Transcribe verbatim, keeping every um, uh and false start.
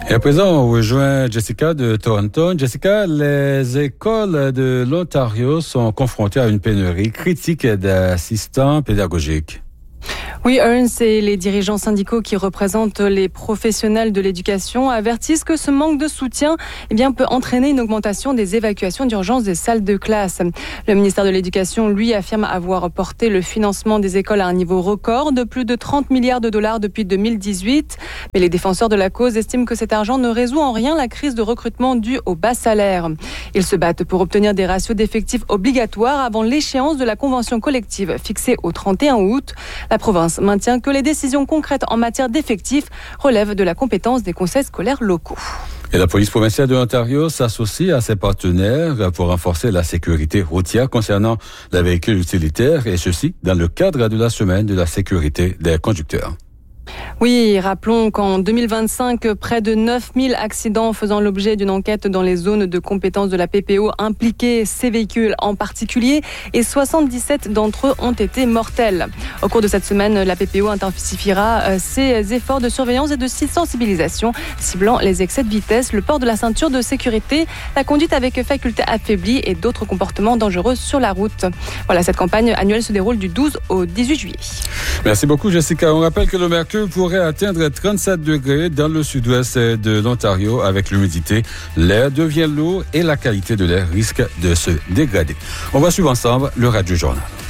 Et à présent, on rejoint Jessica de Toronto. Jessica, les écoles de l'Ontario sont confrontées à une pénurie critique d'assistants pédagogiques. Oui, Ernst et les dirigeants syndicaux qui représentent les professionnels de l'éducation avertissent que ce manque de soutien eh bien, peut entraîner une augmentation des évacuations d'urgence des salles de classe. Le ministère de l'Éducation, lui, affirme avoir porté le financement des écoles à un niveau record de plus de trente milliards de dollars depuis deux mille dix-huit. Mais les défenseurs de la cause estiment que cet argent ne résout en rien la crise de recrutement due aux bas salaires. Ils se battent pour obtenir des ratios d'effectifs obligatoires avant l'échéance de la convention collective fixée au trente et un août. La province maintient que les décisions concrètes en matière d'effectifs relèvent de la compétence des conseils scolaires locaux. Et la police provinciale de l'Ontario s'associe à ses partenaires pour renforcer la sécurité routière concernant les véhicules utilitaires, et ceci dans le cadre de la semaine de la sécurité des conducteurs. Oui, rappelons qu'en deux mille vingt-cinq, près de neuf mille accidents faisant l'objet d'une enquête dans les zones de compétence de la P P O impliquaient ces véhicules en particulier, et soixante-dix-sept d'entre eux ont été mortels. Au cours de cette semaine, la P P O intensifiera ses efforts de surveillance et de sensibilisation, ciblant les excès de vitesse, le port de la ceinture de sécurité, la conduite avec faculté affaiblie et d'autres comportements dangereux sur la route. Voilà, cette campagne annuelle se déroule du douze au dix-huit juillet. Merci beaucoup, Jessica. On rappelle que le mercure pourrait atteindre trente-sept degrés dans le sud-ouest de l'Ontario. Avec l'humidité, l'air devient lourd et la qualité de l'air risque de se dégrader. On va suivre ensemble le Radio Journal.